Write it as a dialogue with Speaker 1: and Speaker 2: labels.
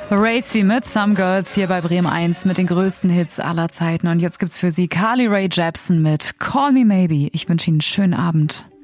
Speaker 1: Racy mit Some Girls hier bei Bremen 1 mit den größten Hits aller Zeiten. Und jetzt gibt's für Sie Carly Rae Jepsen mit Call Me Maybe. Ich wünsche Ihnen einen schönen Abend.